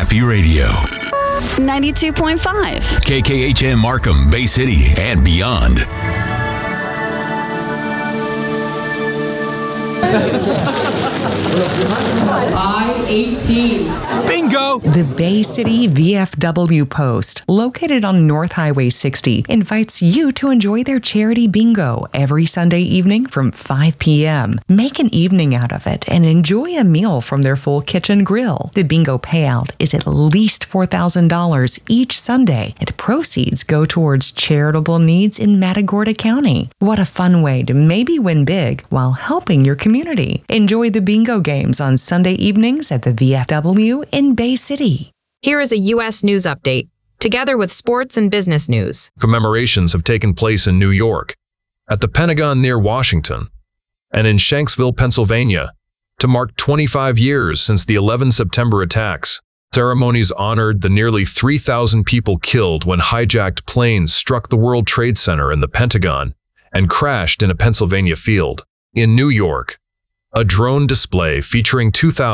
Happy Radio. 92.5. KKHM Markham, Bay City, and beyond. I-18. Bingo! The Bay City VFW Post, located on North Highway 60, invites you to enjoy their charity bingo every Sunday evening from 5 p.m. Make an evening out of it and enjoy a meal from their full kitchen grill. The bingo payout is at least $4,000 each Sunday, and proceeds go towards charitable needs in Matagorda County. What a fun way to maybe win big while helping your community. Enjoy the bingo games on Sunday evenings at the VFW in Bay City. Here is a U.S. news update, together with sports and business news. Commemorations have taken place in New York, at the Pentagon near Washington, and in Shanksville, Pennsylvania, to mark 25 years since the 11 September attacks. Ceremonies honored the nearly 3,000 people killed when hijacked planes struck the World Trade Center and the Pentagon and crashed in a Pennsylvania field. In New York, a drone display featuring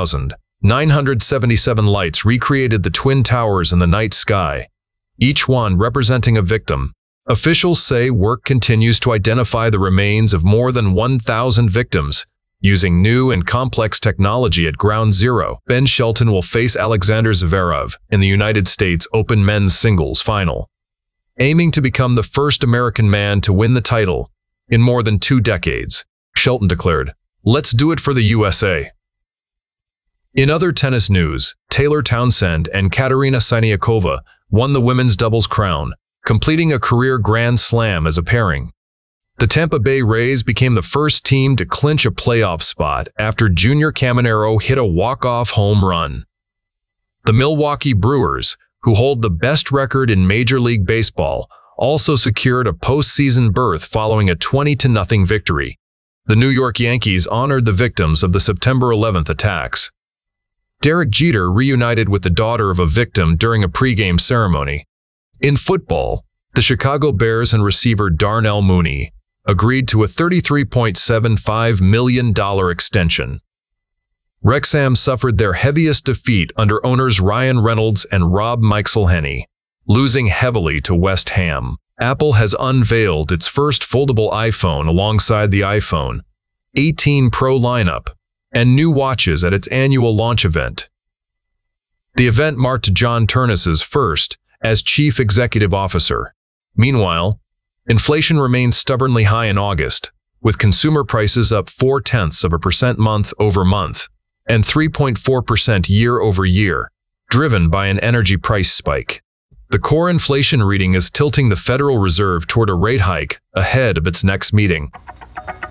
2,977 lights recreated the Twin Towers in the night sky, each one representing a victim. Officials say work continues to identify the remains of more than 1,000 victims, using new and complex technology at Ground Zero. Ben Shelton will face Alexander Zverev in the United States Open men's singles final, aiming to become the first American man to win the title in more than 2 decades. Shelton declared, "Let's do it for the USA." In other tennis news, Taylor Townsend and Katerina Siniakova won the women's doubles crown, completing a career Grand Slam as a pairing. The Tampa Bay Rays became the first team to clinch a playoff spot after Junior Caminero hit a walk-off home run. The Milwaukee Brewers, who hold the best record in Major League Baseball, also secured a postseason berth following a 20-0 victory. The New York Yankees honored the victims of the September 11th attacks. Derek Jeter reunited with the daughter of a victim during a pregame ceremony. In football, the Chicago Bears and receiver Darnell Mooney agreed to a $33.75 million extension. Wrexham suffered their heaviest defeat under owners Ryan Reynolds and Rob McElhenney, losing heavily to West Ham. Apple has unveiled its first foldable iPhone alongside the iPhone 18 Pro lineup and new watches at its annual launch event. The event marked John Ternus's first as Chief Executive Officer. Meanwhile, inflation remains stubbornly high in August, with consumer prices up 0.4% month over month and 3.4% year over year, driven by an energy price spike. The core inflation reading is tilting the Federal Reserve toward a rate hike ahead of its next meeting.